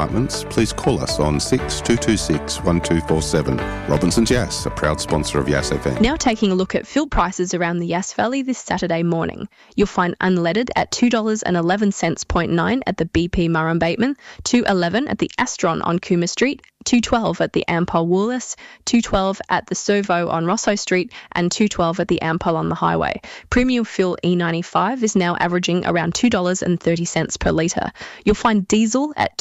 Apartments, please call us on 6226 1247. Robinson's Yass, a proud sponsor of Yass FM. Now taking a look at fuel prices around the Yass Valley this Saturday morning. You'll find unleaded at $2.11.9 at the BP Murrum Bateman, $2.11 at the Astron on Cooma Street, $2.12 at the Ampol Woolworths, $2.12 at the Servo on Rosso Street, and $2.12 at the Ampol on the Highway. Premium fuel E95 is now averaging around $2.30 per litre. You'll find diesel at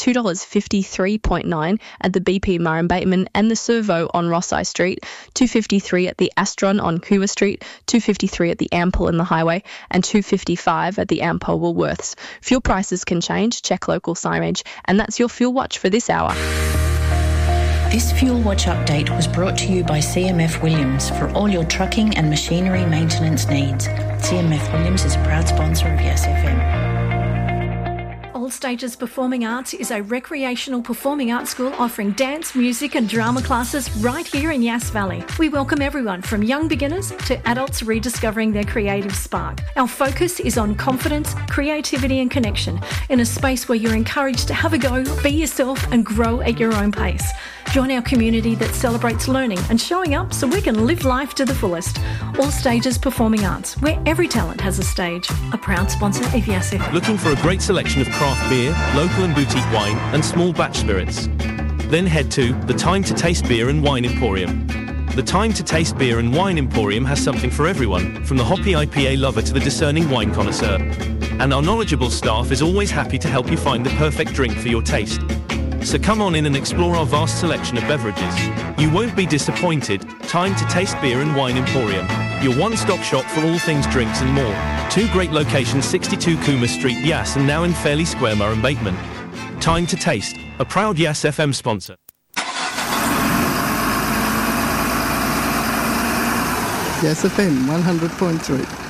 $2.53.9 at the BP Murrum Bateman and the Servo on Rosso Street, $2.53 at the Astron on Cooma Street, $2.53 at the Ampol in the Highway, and $2.55 at the Ampol Woolworths. Fuel prices can change, check local signage, and that's your Fuel Watch for this hour. This Fuel Watch update was brought to you by CMF Williams for all your trucking and machinery maintenance needs. CMF Williams is a proud sponsor of Yass FM. All Stages Performing Arts is a recreational performing arts school offering dance, music and drama classes right here in Yass Valley. We welcome everyone from young beginners to adults rediscovering their creative spark. Our focus is on confidence, creativity and connection in a space where you're encouraged to have a go, be yourself and grow at your own pace. Join our community that celebrates learning and showing up so we can live life to the fullest. All Stages Performing Arts, where every talent has a stage. A proud sponsor of Yass FM. Looking for a great selection of craft beer, local and boutique wine and small batch spirits? Then head to the Time to Taste Beer and Wine Emporium. The Time to Taste Beer and Wine Emporium has something for everyone, from the hoppy IPA lover to the discerning wine connoisseur. And our knowledgeable staff is always happy to help you find the perfect drink for your taste. So come on in and explore our vast selection of beverages. You won't be disappointed. Time to Taste Beer and Wine Emporium, your one-stop shop for all things drinks and more. Two great locations, 62 Cooma Street, Yass, and now in Fairley Square, Murrum Bateman. Time to Taste, a proud Yass FM sponsor. Yass FM 100.3.